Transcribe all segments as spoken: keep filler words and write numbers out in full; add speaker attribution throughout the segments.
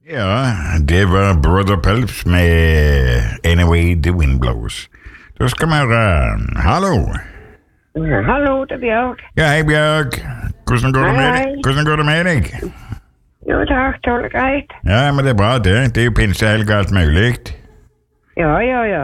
Speaker 1: Ja, det var Brother Pelps med Anyway the Wind Blows. Da skal vi høre hallo.
Speaker 2: Hallo, det er Bjørg.
Speaker 1: Ja, hei Bjørg. Hvordan går,
Speaker 2: hei,
Speaker 1: det, med
Speaker 2: hei.
Speaker 1: deg? Hvordan går det med deg?
Speaker 2: Jo takk, tåler greit.
Speaker 1: Ja, men det er bra det. Det er jo pinsehelg og alt mulig.
Speaker 2: Ja, ja, ja.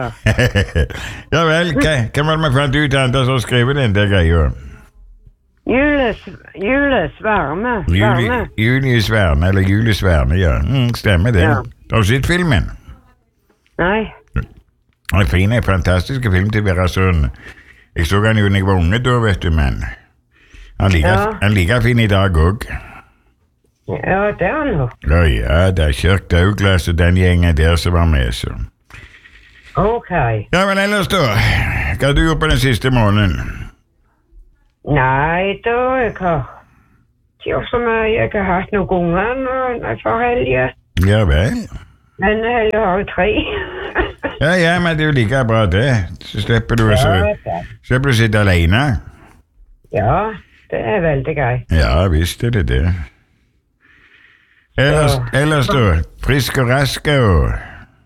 Speaker 1: Ja vel, hva, hva var det vi fant ut av som skrev den der greia?
Speaker 2: Jules, Jules Varme.
Speaker 1: Juli,
Speaker 2: Varme.
Speaker 1: Julius Verne, eller Julius Verne, ja. Mm, stemmer det.
Speaker 2: Ja.
Speaker 1: Har du sett filmen?
Speaker 2: Nei.
Speaker 1: Det er fin, en fantastisk film til å være sånn. Jeg så han jo da jeg var unge da, vet du, men han liker,
Speaker 2: Ja.
Speaker 1: han liker fin i dag også.
Speaker 2: Ja, det er han jo.
Speaker 1: Ja, ja, det er Kirk Douglas og den gjengen der som var med, så.
Speaker 2: Ok.
Speaker 1: Ja, men ellers da, hva har du gjort på den siste måneden?
Speaker 2: Nei, da, jeg har gjort så mye. Jeg har hatt noen unger nå, nei, for helge.
Speaker 1: Ja vel.
Speaker 2: Men jeg har jo tre.
Speaker 1: Ja, ja, men det er jo like bra det. Så slipper du, så,
Speaker 2: Ja, det.
Speaker 1: slipper du sitte alene.
Speaker 2: Ja, det er veldig greit.
Speaker 1: Ja, visst er det det. Ellers,
Speaker 2: Ja.
Speaker 1: ellers da, frisk og rask og...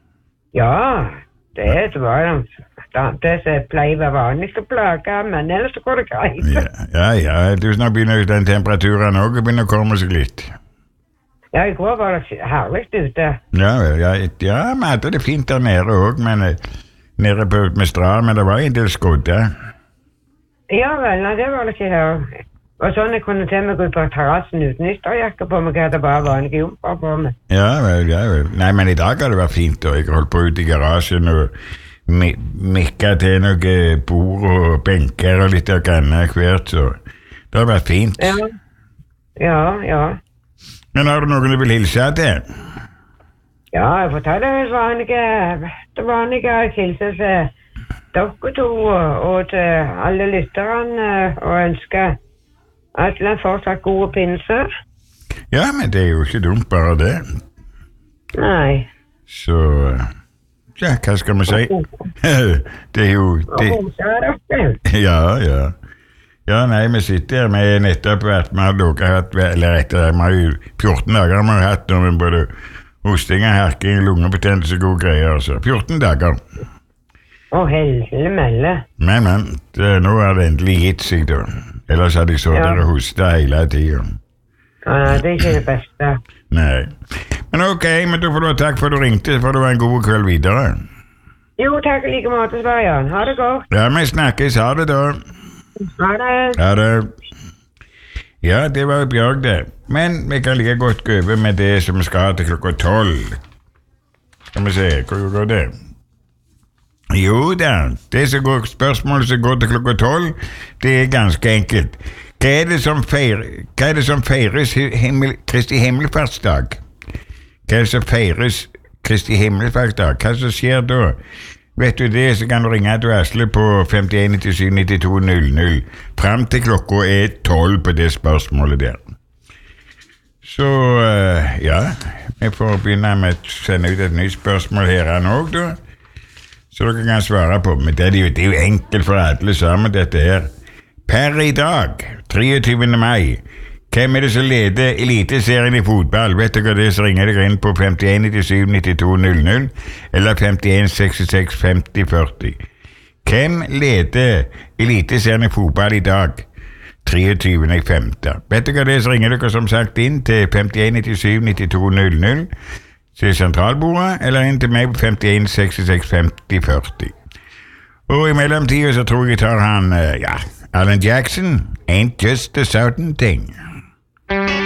Speaker 2: Ja, det er det var jo det som pleier å være vanlig å plage, men ellers så går det greit.
Speaker 1: Ja, ja, ja, du snart begynner den temperaturen også begynner å komme seg litt.
Speaker 2: Ja, i går var det herlig ute.
Speaker 1: Ja, vel, ja, ja, vi hadde det fint der nede også, men eh, nede på med strand, men det var en del skodde.
Speaker 2: Ja vel, nei, det var det ikke her. Og sånn jeg kunne til meg gå på terrassen uten ytterjakke på meg, jeg hadde bare vanlige jomper på meg.
Speaker 1: Ja, vel, ja, vel. Nei, men i dag har det vært fint, og jeg holdt på ute i garasjen og mi- mikka til noen bord og benker og litt av grannet hvert, så det har vært fint.
Speaker 2: Ja, ja, ja.
Speaker 1: Men har du noen du vil hilse til?
Speaker 2: Ja, jeg får ta det vanlige, det vanlige hilse til dere to og, og til alle lytterne og ønske alle fortsatt gode pinser.
Speaker 1: Ja, men det er jo ikke dumt bare det.
Speaker 2: Nei.
Speaker 1: Så, ja, hva skal vi si? Det er jo... Det, ja, ja. Ja, nei, vi sitter her med nettopp at vi har lukket hatt, eller etter, vi har jo fjorten dager vi har hatt når vi både hosting og herking, lungebetennelse og gode greier, altså. fjorten dager.
Speaker 2: Å, helle melle.
Speaker 1: Men, men, det, nå har det endelig gitt seg da. Ellers hadde jeg så
Speaker 2: Ja.
Speaker 1: der og hostet hele tiden.
Speaker 2: Ja, det er ikke det beste.
Speaker 1: Nei. Men ok, men da får du ha takk for at du ringte, for det var en god kveld videre.
Speaker 2: Jo, takk i like måte, Svarian. Ha det godt.
Speaker 1: Ja, vi snakkes. Ha det da.
Speaker 2: Ha det.
Speaker 1: Ja, det. Ja, det var Bjørg det. Men vi kan like godt gå over med det som vi skal ha til klokka tolv. Skal vi se, hvor går det? Jo da, det som går, spørsmålet som går til klokka tolv, det er ganske enkelt. Hva er det som, feir, hva er det som feires himmel, Kristi himmelfartsdag? Hva er det som feires Kristi himmelfartsdag? Hva som skjer da? Vet du det, så kan du ringe til Asle på femtien nittisju nittito null null. Frem til klokka er tolv på det spørsmålet der. Så, uh, ja, vi får begynne med å sende ut et nytt spørsmål her nå, da. Så dere kan svare på, men det er jo, det er jo enkelt for alle sammen, dette her. Per i dag, treogtyvende mai, hvem er det som leder eliteserien i fotball? Vet dere det, så ringer dere inn på femtien nittisju nittito null null eller femtien sekstiseks femti førti. Hvem leder eliteserien i fotball i dag? treogtyvende femte Vet dere det, så ringer dere som sagt inn til femtien nittisju nittito null null til sentralbordet, eller inn til meg på femtien sekstiseks femti førti. Og i mellomtiden så tror jeg jeg tar han, ja, Alan Jackson, Ain't Just a Certain Thing.